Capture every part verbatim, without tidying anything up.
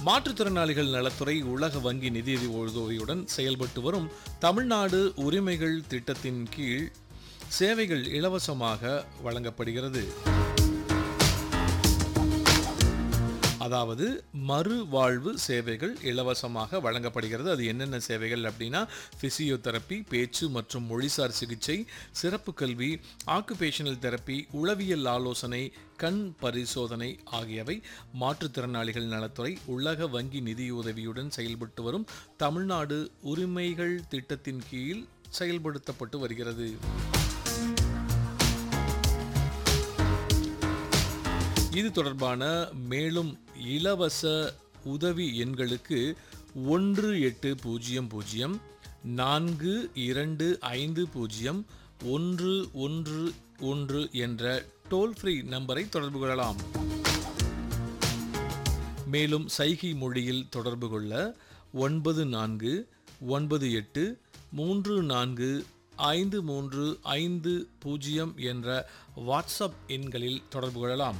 மாற்றுத்திறனாளிகள் நலத்துறை உலக வங்கி நிதியுதவி உதவியுடன் செயல்பட்டு வரும் தமிழ்நாடு உரிமைகள் திட்டத்தின் கீழ் சேவைகள் இலவசமாக வழங்கப்படுகிறது. அதாவது மறுவாழ்வு சேவைகள் இலவசமாக வழங்கப்படுகிறது. அது என்னென்ன சேவைகள் அப்படின்னா, பிசியோதெரப்பி, பேச்சு மற்றும் மொழிசார் சிகிச்சை, சிறப்பு கல்வி, ஆக்குபேஷனல் தெரப்பி, உளவியல் ஆலோசனை, கண் பரிசோதனை ஆகியவை மாற்றுத்திறனாளிகள் நலத்துறை உலக வங்கி நிதியுதவியுடன் செயல்பட்டு வரும் தமிழ்நாடு உரிமைகள் திட்டத்தின் கீழ் செயல்படுத்தப்பட்டு வருகிறது. இது தொடர்பான மேலும் இலவச உதவி எண்களுக்கு ஒன்று எட்டு பூஜ்ஜியம் பூஜ்ஜியம் நான்கு இரண்டு ஐந்து பூஜ்ஜியம் ஒன்று ஒன்று ஒன்று என்ற டோல் ஃப்ரீ நம்பரை தொடர்பு கொள்ளலாம். மேலும் சைகை மொழியில் தொடர்பு கொள்ள ஒன்பது நான்கு ஒன்பது எட்டு மூன்று நான்கு ஐந்து மூன்று ஐந்து பூஜ்ஜியம் என்ற வாட்ஸ்அப் எண்களில் தொடர்பு கொள்ளலாம்.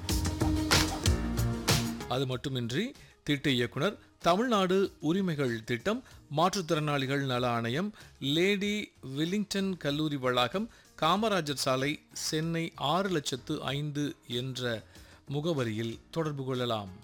அது மட்டுமின்றி திட்ட இயக்குனர், தமிழ்நாடு உரிமைகள் திட்டம், மாற்றுத்திறனாளிகள் நல ஆணையம், லேடி வில்லிங்டன் கல்லூரி வளாகம், காமராஜர் சாலை, சென்னை ஆறு லட்சத்து ஐந்து என்ற முகவரியில் தொடர்பு கொள்ளலாம்.